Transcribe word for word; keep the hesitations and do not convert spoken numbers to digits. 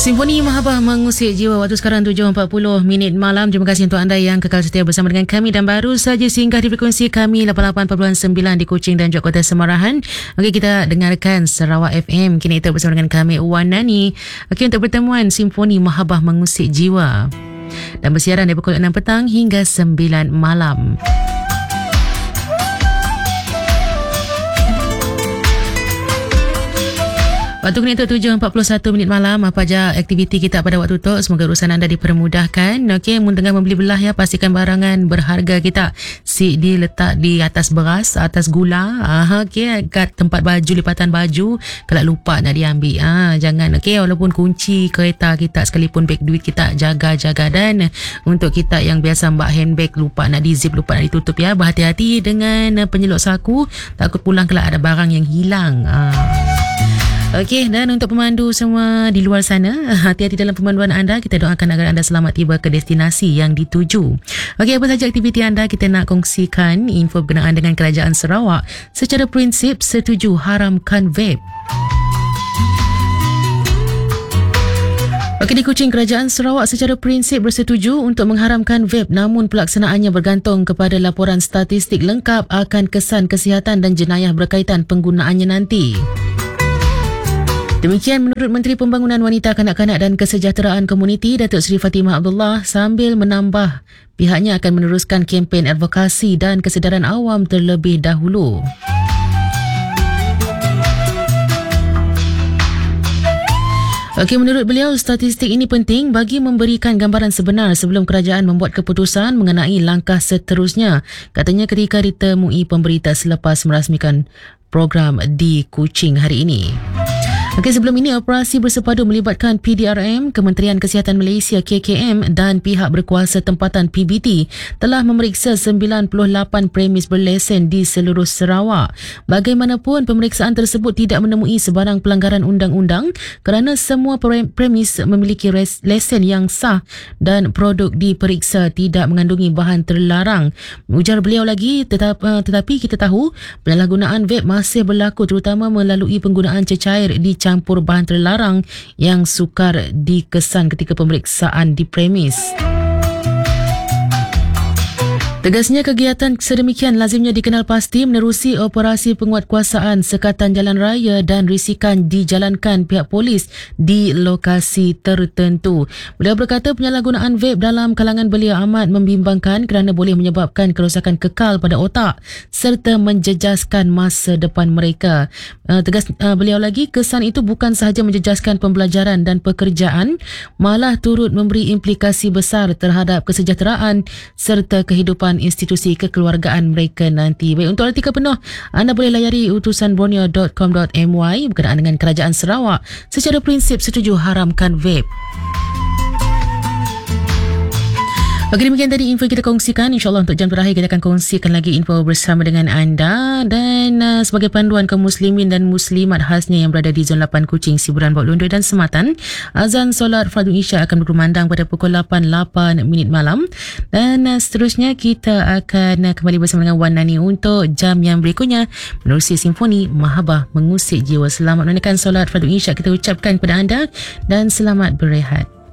Simfoni Mahabbah mengusik jiwa. Waktu sekarang tujuh empat puluh minit malam. Terima kasih untuk anda yang kekal setia bersama dengan kami dan baru saja singgah di frekuensi kami lapan puluh lapan perpuluhan sembilan di Kuching dan juga Kota Semarahan. Okey, kita dengarkan Sarawak F M. Kini kita bersama dengan kami Wan Nani. Okey, untuk pertemuan Simfoni Mahabbah mengusik jiwa dan bersiaran dari pukul enam petang hingga sembilan malam. Waktu kini itu tujuh empat puluh satu minit malam. Apa saja aktiviti kita pada waktu itu? Semoga urusan anda dipermudahkan. Okey, mun tengah membeli belah ya, pastikan barangan berharga kita si diletak di atas beras, atas gula. Ah, okey, kat tempat baju, lipatan baju. Kalau lupa nak diambil. Ah, jangan. Okey, walaupun kunci kereta kita sekalipun beg duit kita jaga-jaga. Dan untuk kita yang biasa mbak handbag lupa nak di zip, lupa nak ditutup ya, berhati-hati dengan penyeluk saku. Takut pulang kalau ada barang yang hilang. Ah. Okey, dan untuk pemandu semua di luar sana, hati-hati dalam pemanduan anda. Kita doakan agar anda selamat tiba ke destinasi yang dituju. Okey, apa saja aktiviti anda? Kita nak kongsikan info berkenaan dengan Kerajaan Sarawak. Secara prinsip setuju haramkan vape. Okey, di Kuching, Kerajaan Sarawak secara prinsip bersetuju untuk mengharamkan vape, namun pelaksanaannya bergantung kepada laporan statistik lengkap akan kesan kesihatan dan jenayah berkaitan penggunaannya nanti. Demikian menurut Menteri Pembangunan Wanita, Kanak-kanak dan Kesejahteraan Komuniti Datuk Seri Fatimah Abdullah, sambil menambah pihaknya akan meneruskan kempen advokasi dan kesedaran awam terlebih dahulu. Okey, menurut beliau, statistik ini penting bagi memberikan gambaran sebenar sebelum kerajaan membuat keputusan mengenai langkah seterusnya. Katanya ketika ditemui pemberita selepas merasmikan program di Kuching hari ini. Okey, sebelum ini operasi bersepadu melibatkan P D R M, Kementerian Kesihatan Malaysia K K M dan pihak berkuasa tempatan P B T telah memeriksa sembilan puluh lapan premis berlesen di seluruh Sarawak. Bagaimanapun, pemeriksaan tersebut tidak menemui sebarang pelanggaran undang-undang kerana semua premis memiliki lesen yang sah dan produk diperiksa tidak mengandungi bahan terlarang. Ujar beliau lagi, tetap, tetapi kita tahu penyalahgunaan vape masih berlaku, terutama melalui penggunaan cecair di campur bahan terlarang yang sukar dikesan ketika pemeriksaan di premis. Tegasnya, kegiatan sedemikian lazimnya dikenal pasti menerusi operasi penguatkuasaan sekatan jalan raya dan risikan dijalankan pihak polis di lokasi tertentu. Beliau berkata penyalahgunaan vape dalam kalangan belia amat membimbangkan kerana boleh menyebabkan kerosakan kekal pada otak serta menjejaskan masa depan mereka. Uh, tegas uh, beliau lagi, kesan itu bukan sahaja menjejaskan pembelajaran dan pekerjaan, malah turut memberi implikasi besar terhadap kesejahteraan serta kehidupan institusi kekeluargaan mereka nanti. Baik, untuk artikel penuh anda boleh layari utusan borneo dot com dot my berkenaan dengan Kerajaan Sarawak secara prinsip setuju haramkan vape. Okey, demikian tadi info kita kongsikan. InsyaAllah untuk jam terakhir kita akan kongsikan lagi info bersama dengan anda. Dan uh, sebagai panduan kaum muslimin dan muslimat khasnya yang berada di Zon lapan Kuching, Siburan, Bawak Lundui dan Sematan, azan solat fardu isyak akan berkumandang pada pukul lapan lapan minit malam. Dan uh, seterusnya kita akan uh, kembali bersama dengan Wan Nani untuk jam yang berikutnya menerusi Simfoni Mahabbah mengusik jiwa. Selamat menunaikan solat fardu isyak kita ucapkan kepada anda dan selamat berehat.